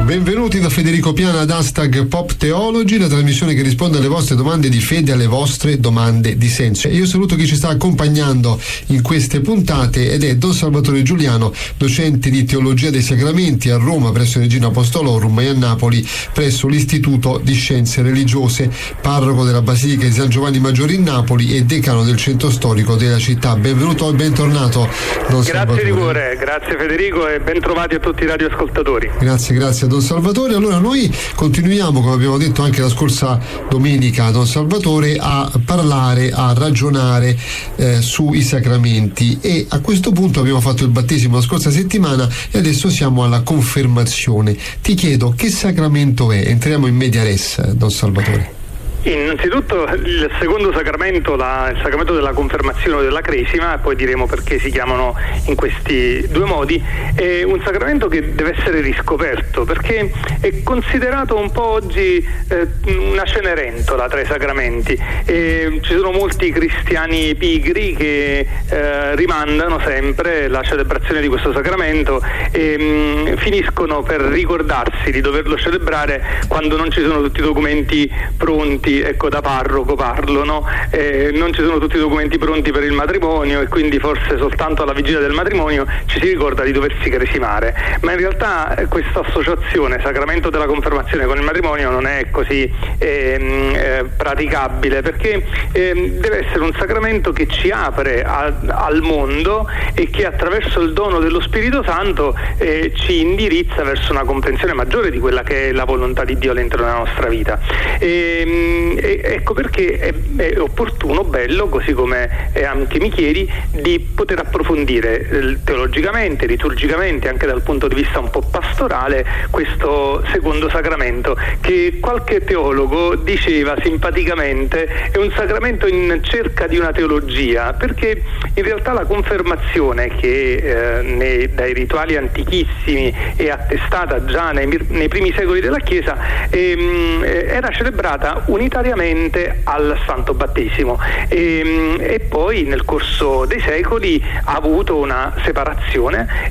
Benvenuti da Federico Piana ad Hashtag Pop Theology, la trasmissione che risponde alle vostre domande di fede, alle vostre domande di senso. Io saluto chi ci sta accompagnando in queste puntate ed è Don Salvatore Giuliano, docente di Teologia dei Sacramenti a Roma presso Regina Apostolorum e a Napoli presso l'Istituto di Scienze Religiose, parroco della Basilica di San Giovanni Maggiore in Napoli e decano del centro storico della città. Benvenuto e bentornato, Don Salvatore. Grazie di cuore, grazie Federico e bentrovati a tutti i radioascoltatori. Grazie Don Salvatore. Allora noi continuiamo, come abbiamo detto anche la scorsa domenica, Don Salvatore, a parlare, a ragionare sui sacramenti, e a questo punto abbiamo fatto il battesimo la scorsa settimana e adesso siamo alla confermazione. Ti chiedo, che sacramento è? Entriamo in media res, Don Salvatore. Innanzitutto il secondo sacramento, il sacramento della confermazione o della cresima, poi diremo perché si chiamano in questi due modi, è un sacramento che deve essere riscoperto perché è considerato un po' oggi una cenerentola tra i sacramenti, e ci sono molti cristiani pigri che rimandano sempre la celebrazione di questo sacramento e finiscono per ricordarsi di doverlo celebrare quando non ci sono tutti i documenti pronti. Ecco, da parroco parlo, no? Non ci sono tutti i documenti pronti per il matrimonio e quindi forse soltanto alla vigilia del matrimonio ci si ricorda di doversi cresimare, ma in realtà questa associazione sacramento della confermazione con il matrimonio non è così praticabile, perché deve essere un sacramento che ci apre al mondo e che attraverso il dono dello Spirito Santo ci indirizza verso una comprensione maggiore di quella che è la volontà di Dio all'interno della nostra vita. Ecco perché è opportuno, bello, così come anche mi chiedi, di poter approfondire teologicamente, liturgicamente, anche dal punto di vista un po' pastorale, questo secondo sacramento, che qualche teologo diceva simpaticamente è un sacramento in cerca di una teologia, perché in realtà la confermazione, che dai rituali antichissimi è attestata già nei primi secoli della Chiesa, era celebrata unitariamente al Santo Battesimo e poi nel corso dei secoli ha avuto una separazione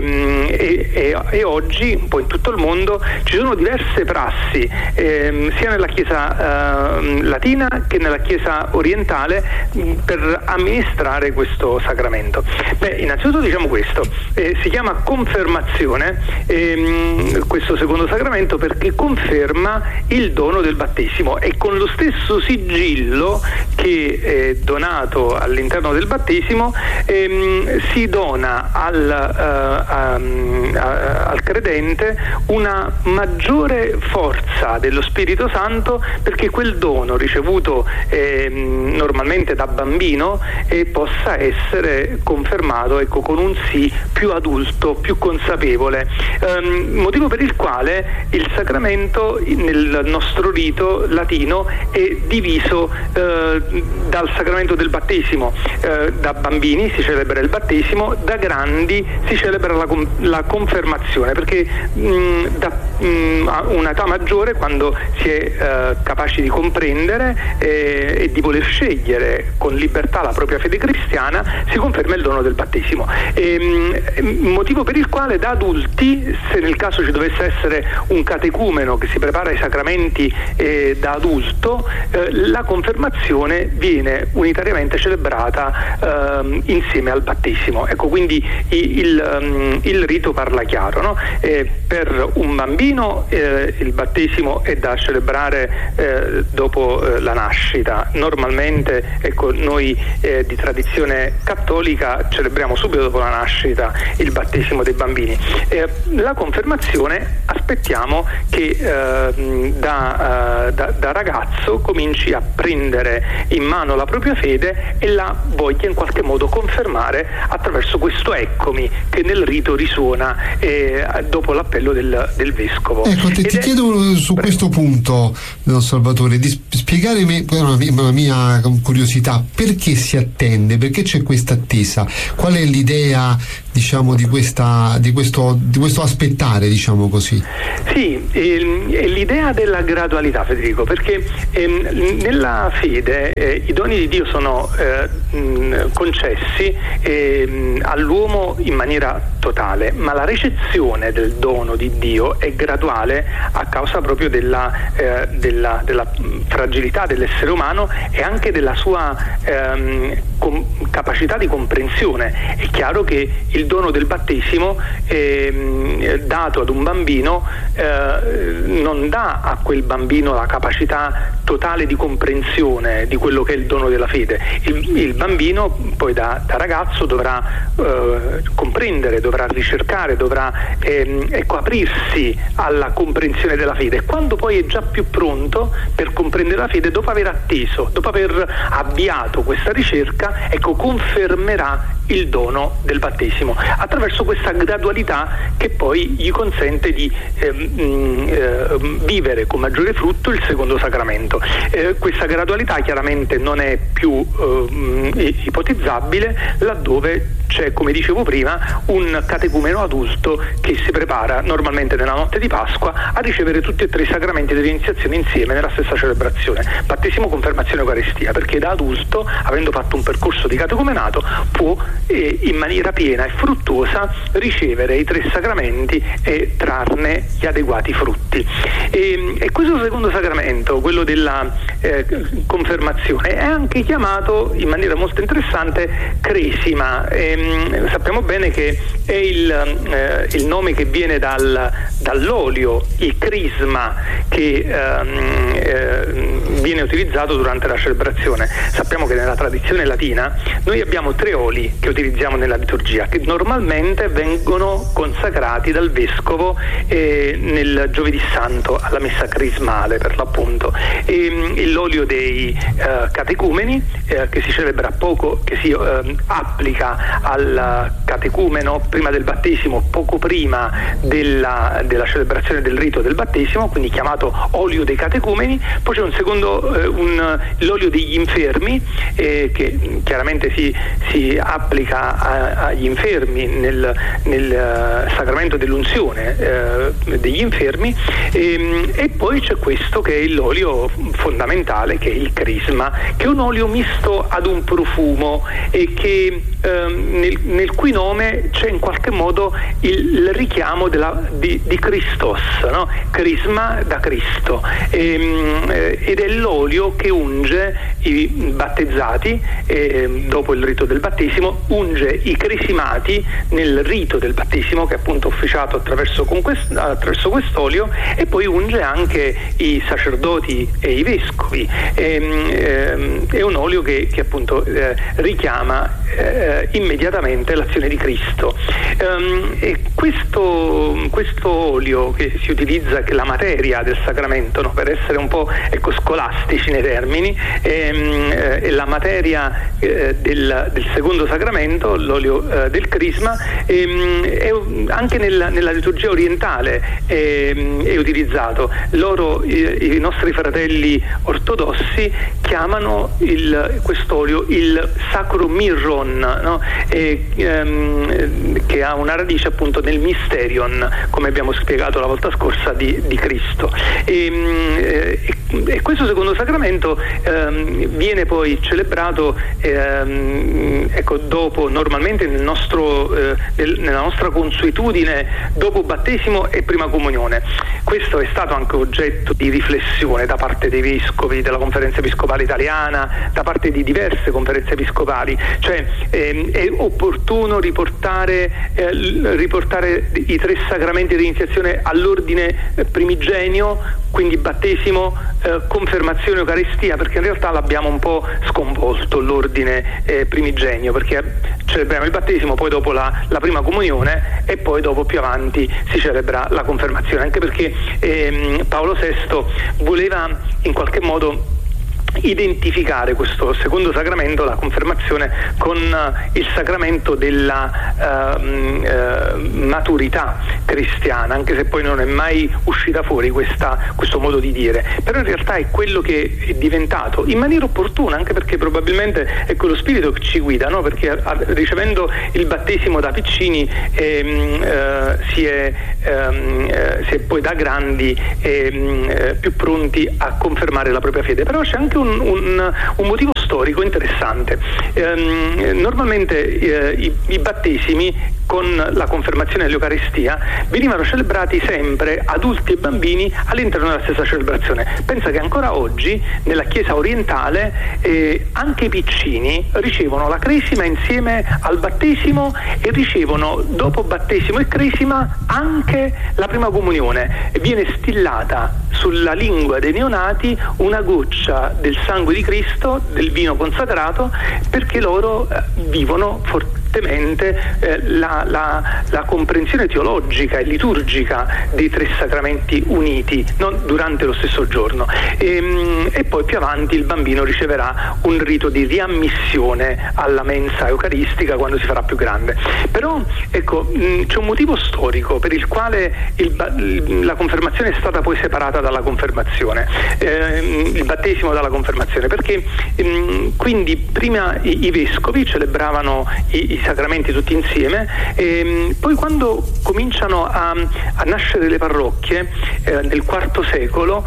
e oggi un po' in tutto il mondo ci sono diverse prassi sia nella Chiesa latina che nella Chiesa orientale per amministrare questo sacramento. Innanzitutto diciamo questo, si chiama confermazione questo secondo sacramento perché conferma il dono del battesimo, e con lo stesso sigillo che è donato all'interno del battesimo si dona al credente una maggiore forza dello Spirito Santo, perché quel dono ricevuto normalmente da bambino possa essere confermato, ecco, con un sì più adulto, più consapevole, motivo per il quale il sacramento nel nostro rito latino è diviso dal sacramento del battesimo. Da bambini si celebra il battesimo, da grandi si celebra la confermazione, perché a un'età maggiore, quando si è capaci di comprendere e di voler scegliere con libertà la propria fede cristiana, si conferma il dono del battesimo, motivo per il quale da adulti, se nel caso ci dovesse essere un catecumeno che si prepara ai sacramenti da adulto, la confermazione viene unitariamente celebrata insieme al battesimo. Ecco, quindi il rito parla chiaro, no? Per un bambino il battesimo è da celebrare dopo la nascita. Normalmente, ecco, noi di tradizione cattolica celebriamo subito dopo la nascita il battesimo dei bambini. La confermazione aspettiamo che da ragazzo cominci a prendere in mano la propria fede e la voglia in qualche modo confermare attraverso questo eccomi che nel rito risuona dopo l'appello del vescovo. Ecco, ti chiedo su questo punto, Don Salvatore, di spiegarmi una mia curiosità: perché si attende? Perché c'è questa attesa? Qual è l'idea, diciamo, di questo aspettare, diciamo così? Sì, è l'idea della gradualità, Federico, perché nella fede i doni di Dio sono concessi all'uomo in maniera totale, ma la ricezione del dono di Dio è graduale a causa proprio della fragilità dell'essere umano e anche della sua capacità di comprensione. È chiaro che il dono del battesimo dato ad un bambino non dà a quel bambino la capacità totale di comprensione di quello che è il dono della fede. Il bambino poi da ragazzo dovrà comprendere, dovrà ricercare, dovrà aprirsi alla comprensione della fede, e quando poi è già più pronto per comprendere la fede, dopo aver atteso, dopo aver avviato questa ricerca, confermerà il dono del battesimo attraverso questa gradualità che poi gli consente di vivere con maggiore frutto il secondo sacramento. Questa gradualità chiaramente non è più ipotizzabile laddove c'è, come dicevo prima, un catecumeno adulto che si prepara normalmente nella notte di Pasqua a ricevere tutti e tre i sacramenti dell'iniziazione insieme nella stessa celebrazione: battesimo, confermazione, eucaristia, perché da adulto, avendo fatto un percorso di catecumenato, può in maniera piena e fruttuosa ricevere i tre sacramenti e trarne gli adeguati frutti. E questo secondo sacramento, quello della confermazione, è anche chiamato in maniera molto interessante cresima. Sappiamo bene che è il nome che viene dall'olio, il crisma, che viene utilizzato durante la celebrazione. Sappiamo che nella tradizione latina noi abbiamo tre oli che utilizziamo nella liturgia, che normalmente vengono consacrati dal vescovo nel giovedì santo alla messa crismale, per l'appunto. L'olio dei catecumeni, che si celebra poco, che si applica al catecumeno prima del battesimo, poco prima della celebrazione del rito del battesimo, quindi chiamato olio dei catecumeni. Poi c'è un secondo, l'olio degli infermi, che chiaramente si applica agli infermi nel sacramento dell'unzione degli infermi, e poi c'è questo che è l'olio fondamentale, che è il crisma, che è un olio misto ad un profumo e che nel cui nome c'è in qualche modo il richiamo di Christos, no? Crisma da Cristo, ed è l'olio che unge i battezzati dopo il rito del battesimo, unge i cresimati nel rito del battesimo, che è appunto officiato attraverso quest'olio, e poi unge anche i sacerdoti e i vescovi. È un olio che appunto richiama immediatamente l'azione di Cristo. E questo olio che si utilizza, che è la materia del sacramento, no? Per essere un po' scolastici nei termini, è la materia del secondo sacramento, l'olio del crisma. Anche nella liturgia orientale è utilizzato. I nostri fratelli ortodossi chiamano quest'olio il sacro mirron, no? Che ha una radice appunto nel mysterion, come abbiamo spiegato la volta scorsa, di Cristo. E questo secondo sacramento viene poi celebrato dopo, normalmente nella nostra consuetudine, dopo battesimo e prima comunione. Questo è stato anche oggetto di riflessione da parte dei vescovi, della Conferenza Episcopale Italiana, da parte di diverse conferenze episcopali. Cioè è opportuno riportare i tre sacramenti di iniziazione all'ordine primigenio, quindi battesimo, confermazione, eucaristia, perché in realtà l'abbiamo un po' sconvolto l'ordine primigenio, perché celebriamo il battesimo, poi dopo la prima comunione, e poi dopo più avanti si celebra la confermazione, anche perché Paolo VI voleva in qualche modo identificare questo secondo sacramento, la confermazione, con il sacramento della maturità cristiana, anche se poi non è mai uscita fuori questo modo di dire, però in realtà è quello che è diventato in maniera opportuna, anche perché probabilmente è quello spirito che ci guida, no? Perché ricevendo il battesimo da piccini si è poi da grandi più pronti a confermare la propria fede. Però c'è anche un motivo storico interessante. Normalmente i battesimi con la confermazione dell'Eucaristia venivano celebrati sempre, adulti e bambini, all'interno della stessa celebrazione. Pensa che ancora oggi nella Chiesa orientale anche i piccini ricevono la cresima insieme al battesimo e ricevono dopo battesimo e cresima anche la prima comunione. Viene stillata sulla lingua dei neonati una goccia del sangue di Cristo, del vino consacrato, perché loro vivono fortemente la comprensione teologica e liturgica dei tre sacramenti uniti, non durante lo stesso giorno. E poi più avanti il bambino riceverà un rito di riammissione alla mensa eucaristica quando si farà più grande. Però ecco, c'è un motivo storico per il quale la confermazione è stata poi separata dalla confermazione, il battesimo dalla confermazione, perché quindi prima i vescovi celebravano i sacramenti tutti insieme, e poi quando cominciano a nascere le parrocchie nel IV secolo,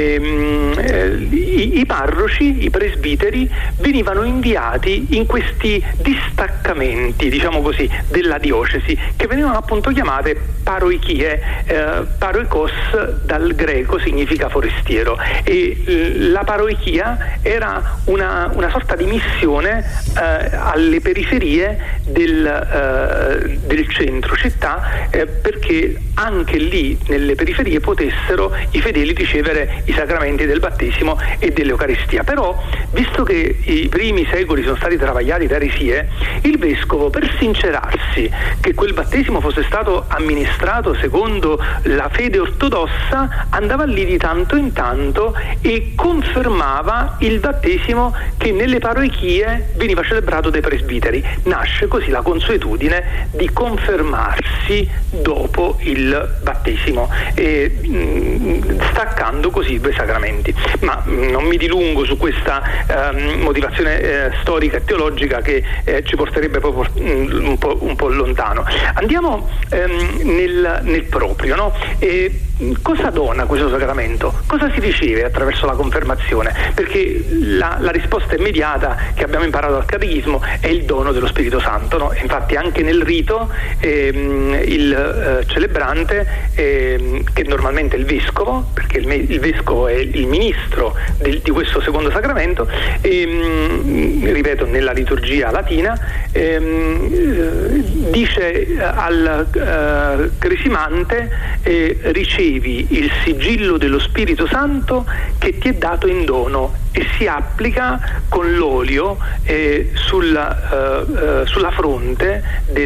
i parroci, i presbiteri venivano inviati in questi distaccamenti, diciamo così, della diocesi, che venivano appunto chiamate paroichie. Paroikos dal greco significa forestiero, e la paroichia era una sorta di missione alle periferie del centro città, perché anche lì nelle periferie potessero i fedeli ricevere i sacramenti del battesimo e dell'Eucaristia. Però, visto che i primi secoli sono stati travagliati da eresie, il vescovo, per sincerarsi che quel battesimo fosse stato amministrato secondo la fede ortodossa, andava lì di tanto in tanto e confermava il battesimo che nelle paroichie veniva celebrato dai presbiteri. Nasce così la consuetudine di confermarsi dopo il battesimo, staccando così i due sacramenti. Ma non mi dilungo su questa motivazione storica e teologica che ci porterebbe proprio un po' lontano. Andiamo nel proprio, no? Cosa dona questo sacramento? Cosa si riceve attraverso la confermazione? Perché la risposta immediata che abbiamo imparato dal catechismo è il dono dello Spirito Santo, no? Infatti anche nel rito il celebrante, che normalmente è il vescovo, perché il vescovo è il ministro di questo secondo sacramento, ripeto, nella liturgia latina, dice al cresimante: ricevi il sigillo dello Spirito Santo che ti è dato in dono, e si applica con l'olio sulla fronte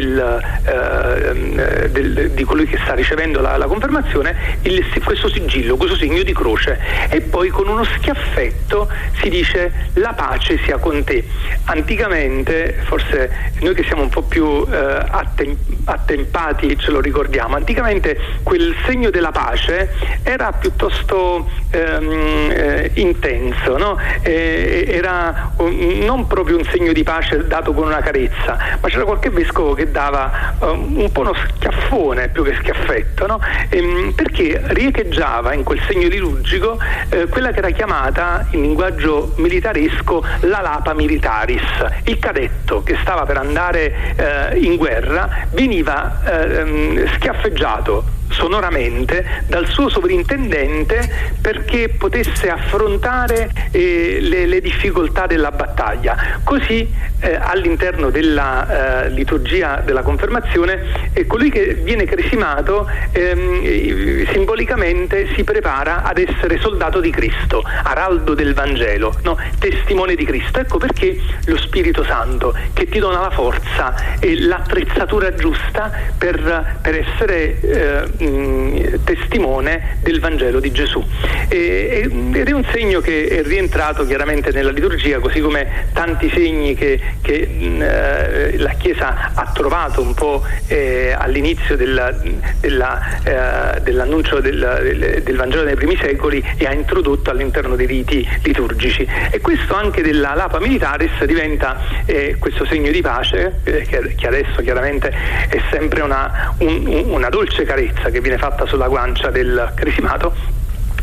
di colui che sta ricevendo la confermazione questo sigillo, questo segno di croce, e poi con uno schiaffetto si dice: la pace sia con te. Anticamente, forse noi che siamo un po' più attempati ce lo ricordiamo, anticamente quel segno della pace era piuttosto intenso, no? Era non proprio un segno di pace dato con una carezza, ma c'era qualche vescovo che dava un po' uno schiaffone più che schiaffetto, no? Perché riecheggiava in quel segno liturgico quella che era chiamata in linguaggio militaresco la lapa militaris. Il cadetto che stava per andare in guerra veniva schiaffeggiato sonoramente dal suo sovrintendente perché potesse affrontare le difficoltà della battaglia. Così all'interno della liturgia della confermazione colui che viene cresimato simbolicamente si prepara ad essere soldato di Cristo, araldo del Vangelo, no? Testimone di Cristo. Ecco perché lo Spirito Santo, che ti dona la forza e l'attrezzatura giusta per essere testimone del Vangelo di Gesù, ed è un segno che è rientrato chiaramente nella liturgia, così come tanti segni che la Chiesa ha trovato un po' all'inizio dell'annuncio del Vangelo nei primi secoli e ha introdotto all'interno dei riti liturgici. E questo anche della lapa militaris diventa questo segno di pace, che adesso chiaramente è sempre una dolce carezza che viene fatta sulla guancia del cresimato,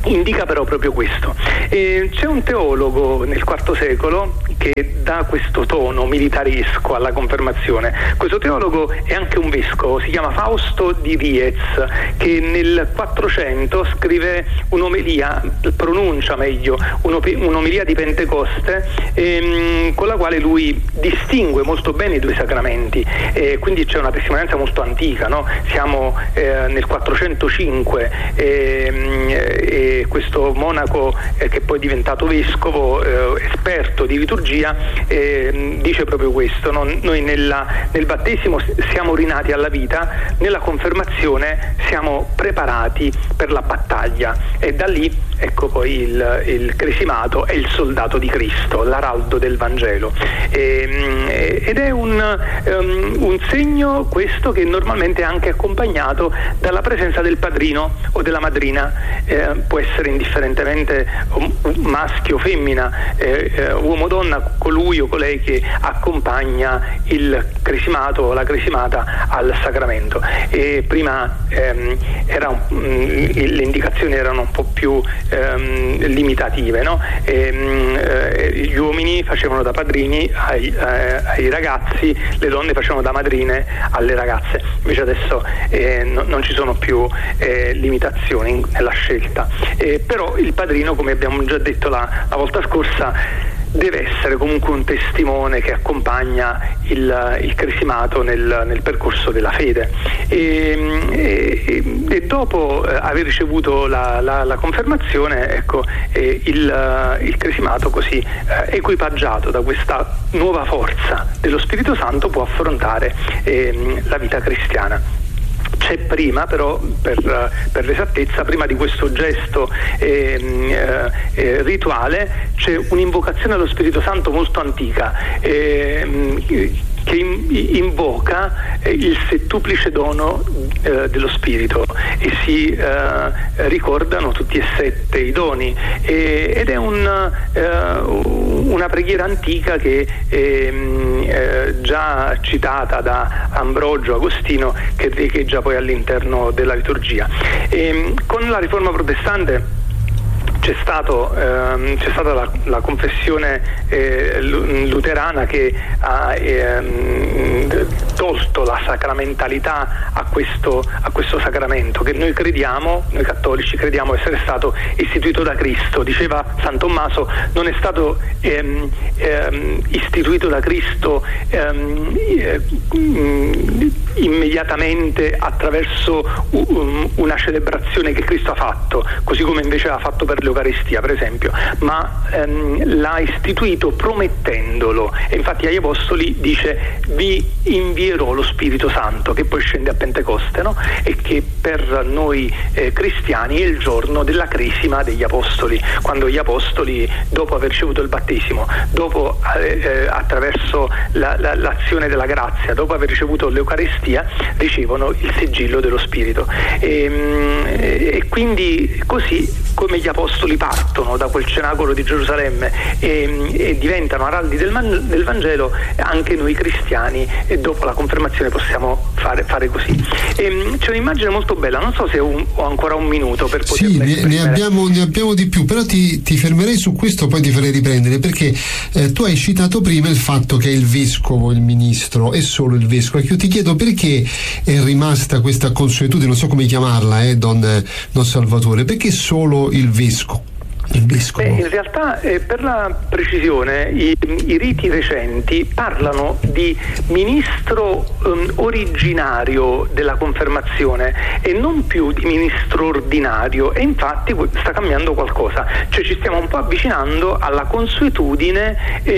indica però proprio questo. C'è un teologo nel IV secolo che dà questo tono militaresco alla confermazione. Questo teologo è anche un vescovo, si chiama Fausto di Riez, che nel 400 scrive un'omelia, pronuncia meglio, un'omelia di Pentecoste, con la quale lui distingue molto bene i due sacramenti, quindi c'è una testimonianza molto antica, no? Siamo nel 405 e questo monaco che poi è diventato vescovo, esperto di liturgia, dice proprio questo, no? Noi nel battesimo siamo rinati alla vita, nella confermazione siamo preparati per la battaglia, e da lì ecco poi il cresimato è il soldato di Cristo, l'araldo del Vangelo, ed è un segno questo che normalmente è anche accompagnato dalla presenza del padrino o della madrina, può essere indifferentemente maschio o femmina, uomo o donna, colui o colei che accompagna il cresimato o la cresimata al sacramento. E prima le indicazioni erano un po' più limitative, no? Gli uomini facevano da padrini ai ragazzi, le donne facevano da madrine alle ragazze. Invece adesso non ci sono più limitazioni nella scelta, però il padrino, come abbiamo già detto la volta scorsa, deve essere comunque un testimone che accompagna il cresimato nel percorso della fede, e dopo aver ricevuto la confermazione, ecco, il cresimato così equipaggiato da questa nuova forza dello Spirito Santo può affrontare la vita cristiana. C'è prima però, per l'esattezza, prima di questo gesto rituale, c'è un'invocazione allo Spirito Santo molto antica, che invoca il settuplice dono dello Spirito, e si ricordano tutti e 7 i doni, ed è una preghiera antica che già citata da Ambrogio, Agostino, che riecheggia poi all'interno della liturgia. Con la Riforma protestante c'è stata la confessione luterana che ha tolto la sacramentalità a questo sacramento, che noi cattolici crediamo essere stato istituito da Cristo. Diceva San Tommaso, non è stato istituito da Cristo immediatamente attraverso una celebrazione che Cristo ha fatto, così come invece ha fatto per l'Eucaristia, per esempio, ma l'ha istituito promettendolo, e infatti agli Apostoli dice: vi invierò lo Spirito Santo, che poi scende a Pentecoste, no? E che per noi cristiani è il giorno della cresima degli Apostoli, quando gli Apostoli, dopo aver ricevuto il battesimo, dopo attraverso l'azione della grazia, dopo aver ricevuto l'Eucaristia, ricevono il sigillo dello Spirito, e quindi così come gli Apostoli partono da quel cenacolo di Gerusalemme e diventano araldi del Vangelo, anche noi cristiani dopo la confermazione possiamo fare così. C'è un'immagine molto bella, non so se ho ancora un minuto per poterla esprimere. Ne abbiamo di più, però ti fermerei su questo, poi ti farei riprendere, perché tu hai citato prima il fatto che è il vescovo, il ministro, è solo il vescovo, e io ti chiedo perché è rimasta questa consuetudine, non so come chiamarla, Don Salvatore, perché solo il vescovo? In realtà, per la precisione, i riti recenti parlano di ministro originario della confermazione e non più di ministro ordinario, e infatti sta cambiando qualcosa, cioè ci stiamo un po' avvicinando alla consuetudine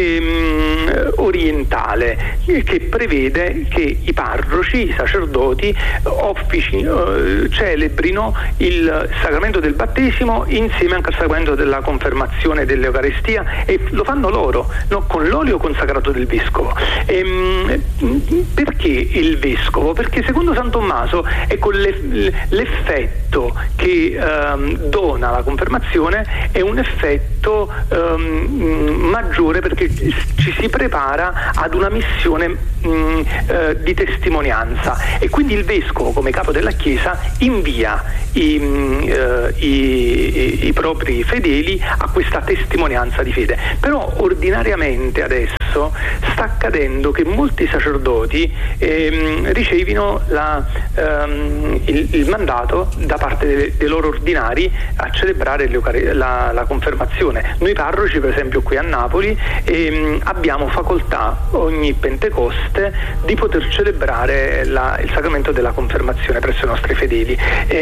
orientale, che prevede che i parroci, i sacerdoti celebrino il sacramento del battesimo insieme anche al sacramento della confermazione dell'Eucaristia, e lo fanno loro, no? Con l'olio consacrato del vescovo. Perché il vescovo? Perché secondo San Tommaso, ecco, l'effetto che dona la confermazione è un effetto maggiore, perché ci si prepara ad una missione di testimonianza, e quindi il vescovo, come capo della Chiesa, invia i propri fedeli a questa testimonianza di fede. Però ordinariamente adesso sta accadendo che molti sacerdoti ricevino il mandato da parte dei loro ordinari a celebrare la confermazione. Noi parroci, per esempio qui a Napoli, abbiamo facoltà ogni Pentecoste di poter celebrare il sacramento della confermazione presso i nostri fedeli.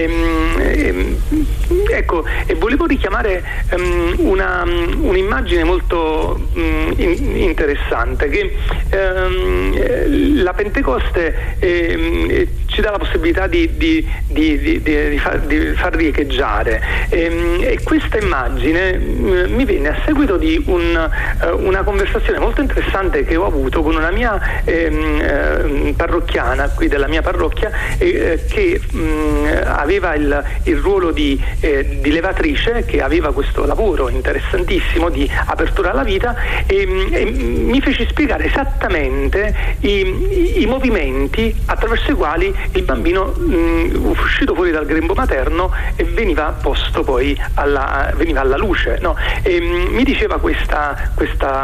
Ecco, e volevo richiamare un'immagine molto interessante, che la Pentecoste ci dà la possibilità di far riecheggiare, e questa immagine mi venne a seguito di una conversazione molto interessante che ho avuto con una mia parrocchiana qui della mia parrocchia, che aveva il ruolo di levatrice, che aveva questo lavoro interessantissimo di apertura alla vita, e mi fece spiegare esattamente i movimenti attraverso i quali il bambino, uscito fuori dal grembo materno, veniva posto poi veniva alla luce, no? E mi diceva questa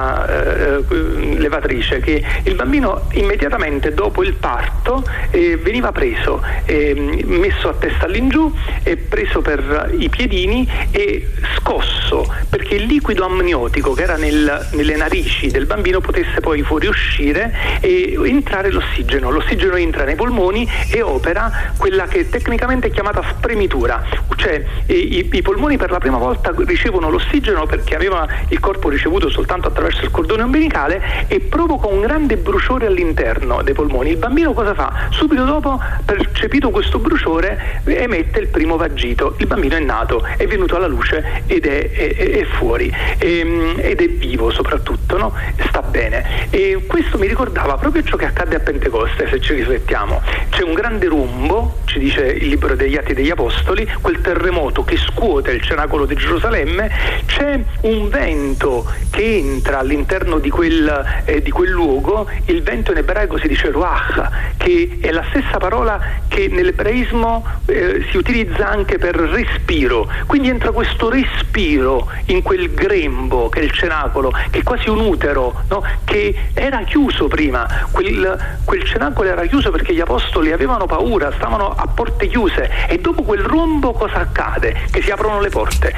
levatrice che il bambino immediatamente dopo il parto veniva preso, messo a testa all'ingiù, preso per i piedini e scosso, perché il liquido amniotico che era nelle narici del bambino potesse poi fuoriuscire e entrare l'ossigeno. L'ossigeno entra nei polmoni e opera quella che tecnicamente è chiamata spremitura, cioè i polmoni per la prima volta ricevono l'ossigeno perché aveva il corpo ricevuto soltanto attraverso il cordone ombelicale, e provoca un grande bruciore all'interno dei polmoni. Il bambino cosa fa? Subito dopo, percepito questo bruciore, emette il primo vagito. Il bambino è nato, è venuto alla luce ed è fuori, ed è vivo soprattutto, no? Sta bene. E questo mi ricordava proprio ciò che accadde a Pentecoste, se ci riflettiamo. C'è un grande rombo, ci dice il libro degli Atti degli Apostoli, quel terremoto che scuote il cenacolo di Gerusalemme, c'è un vento che entra all'interno di quel luogo. Il vento in ebraico si dice ruach, che è la stessa parola che nell'ebraismo si utilizza anche per respiro. Quindi entra questo respiro in quel grembo che è il cenacolo, che è quasi un utero, no? Che era chiuso prima. Quel cenacolo era chiuso perché gli apostoli avevano paura, stavano a porte chiuse, e dopo quel rombo cosa accade? Che si aprono le porte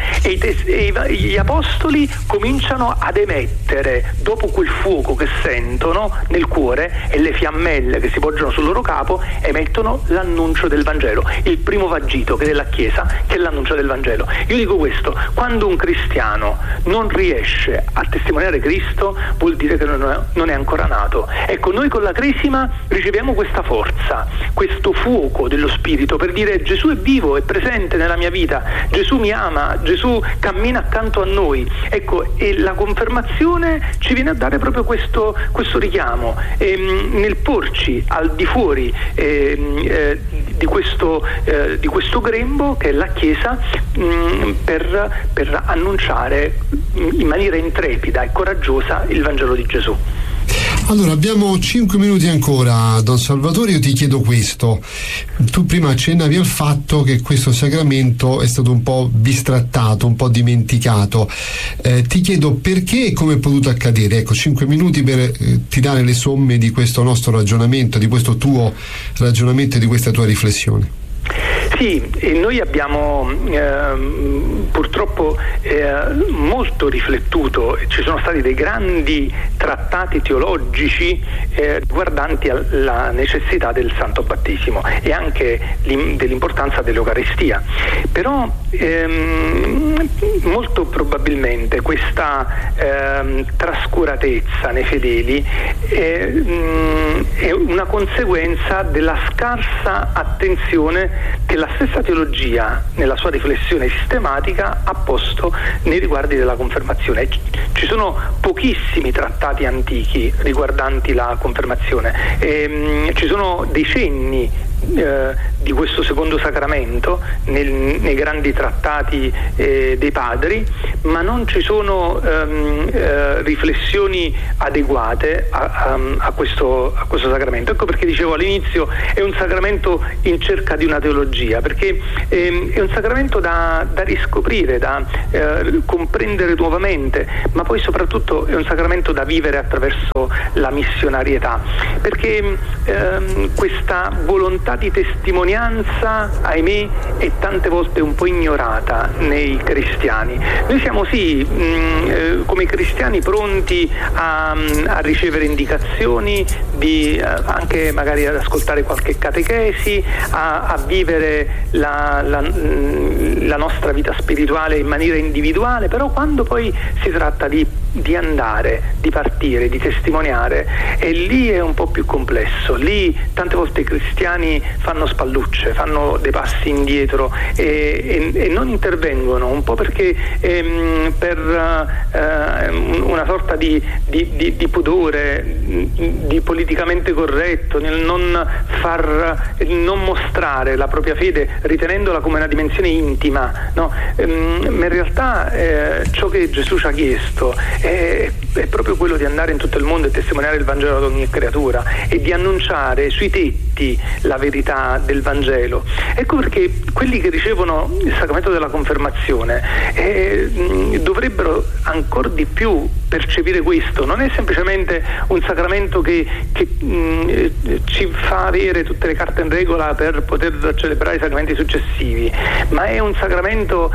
e gli apostoli cominciano ad emettere, dopo quel fuoco che sentono nel cuore e le fiammelle che si poggiano sul loro capo, emettono l'annuncio del Vangelo, il primo vagito che è della Chiesa, che è l'annuncio del Vangelo. Io dico questo: quando un cristiano non riesce a testimoniare Cristo, vuol dire che non è ancora nato. Ecco, noi con la Cresima riceviamo questa forza, questo fuoco dello Spirito, per dire: Gesù è vivo, è presente nella mia vita, Gesù mi ama, Gesù cammina accanto a noi. Ecco, e la confermazione ci viene a dare proprio questo richiamo, nel porci al di fuori di questo grembo che è la Chiesa, per annunciare in maniera intrepida e coraggiosa il Vangelo di Gesù. Allora, abbiamo 5 minuti ancora, Don Salvatore. Io ti chiedo questo: tu prima accennavi al fatto che questo sacramento è stato un po' bistrattato, un po' dimenticato. Ti chiedo perché e come è potuto accadere. Ecco, 5 minuti per tirare le somme di questo nostro ragionamento, di questo tuo ragionamento e di questa tua riflessione. Sì, e noi abbiamo purtroppo molto riflettuto. Ci sono stati dei grandi trattati teologici riguardanti alla necessità del Santo Battesimo e anche dell'importanza dell'Eucaristia. Però molto probabilmente questa trascuratezza nei fedeli è una conseguenza della scarsa attenzione che la stessa teologia nella sua riflessione sistematica ha posto nei riguardi della confermazione. Ci sono pochissimi trattati antichi riguardanti la confermazione, ci sono dei cenni di questo secondo sacramento nei grandi trattati dei padri, ma non ci sono riflessioni adeguate a questo sacramento. Ecco perché dicevo all'inizio è un sacramento in cerca di una teologia, perché è un sacramento da riscoprire, da comprendere nuovamente, ma poi soprattutto è un sacramento da vivere attraverso la missionarietà, perché questa volontà di testimonianza, ahimè, è tante volte un po' ignorata nei cristiani. Noi siamo come cristiani pronti a ricevere indicazioni, anche magari ad ascoltare qualche catechesi, a vivere la nostra vita spirituale in maniera individuale, però quando poi si tratta di andare, di partire, di testimoniare, e lì è un po' più complesso. Lì tante volte i cristiani fanno spallucce, fanno dei passi indietro e non intervengono, un po' perché per una sorta di pudore, di politicamente corretto, nel non mostrare la propria fede ritenendola come una dimensione intima, no? Ma in realtà ciò che Gesù ci ha chiesto è proprio quello di andare in tutto il mondo e testimoniare il Vangelo ad ogni creatura e di annunciare sui tetti la verità del Vangelo. Ecco perché quelli che ricevono il sacramento della confermazione dovrebbero ancora di più percepire questo. Non è semplicemente un sacramento che ci fa avere tutte le carte in regola per poter celebrare i sacramenti successivi, ma è un sacramento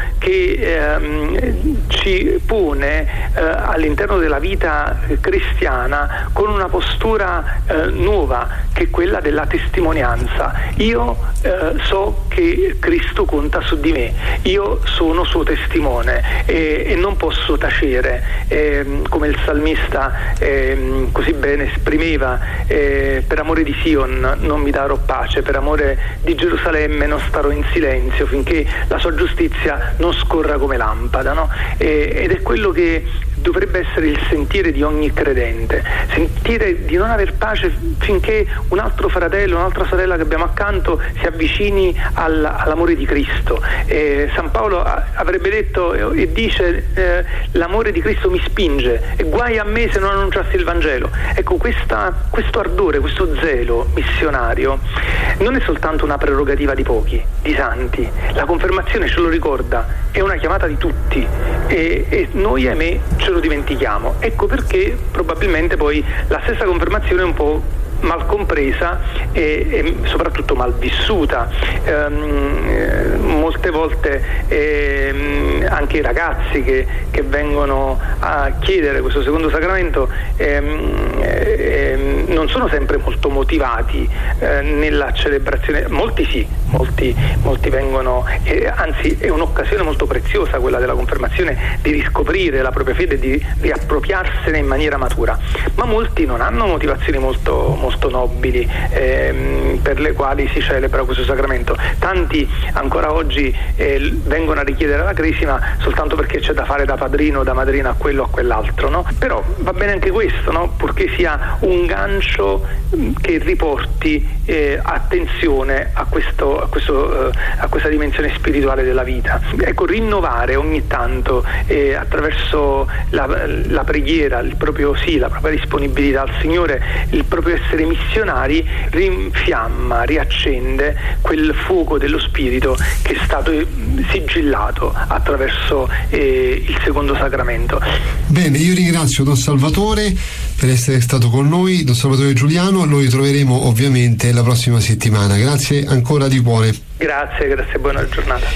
che ci pone all'interno della vita cristiana con una postura nuova, che è quella della testimonianza. Io so che Cristo conta su di me, io sono suo testimone e non posso tacere, come il salmista così bene esprimeva: per amore di Sion non mi darò pace, per amore di Gerusalemme non starò in silenzio finché la sua giustizia non scorra come lampada, no? Ed è quello che dovrebbe essere il sentire di ogni credente, sentire di non aver pace finché un altro fratello, un'altra sorella che abbiamo accanto si avvicini all'amore di Cristo. San Paolo avrebbe detto e dice: l'amore di Cristo mi spinge e guai a me se non annunciassi il Vangelo. Ecco, questo ardore, questo zelo missionario non è soltanto una prerogativa di pochi, di santi. La confermazione ce lo ricorda, è una chiamata di tutti e noi, ahimè, ce lo dimentichiamo. Ecco perché probabilmente poi la stessa confermazione è un po' mal compresa e soprattutto mal vissuta. Molte volte anche i ragazzi che vengono a chiedere questo secondo sacramento non sono sempre molto motivati nella celebrazione. Molti vengono, anzi è un'occasione molto preziosa quella della confermazione, di riscoprire la propria fede, di riappropriarsene in maniera matura, ma molti non hanno motivazioni molto nobili per le quali si celebra questo sacramento. Tanti ancora oggi vengono a richiedere la cresima soltanto perché c'è da fare da padrino o da madrina a quello o a quell'altro, no? Però va bene anche questo, no? Purché sia un gancio che riporti attenzione a questa dimensione spirituale della vita. Ecco, rinnovare ogni tanto attraverso la preghiera, la propria disponibilità al Signore, il proprio essere missionari, rinfiamma, riaccende quel fuoco dello spirito che è stato sigillato attraverso il secondo sacramento. Bene, io ringrazio Don Salvatore per essere stato con noi, Don Salvatore Giuliano. Lo ritroveremo ovviamente la prossima settimana. Grazie ancora di cuore. Grazie, buona giornata.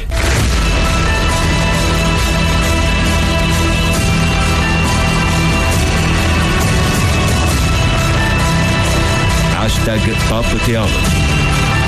#PopTheology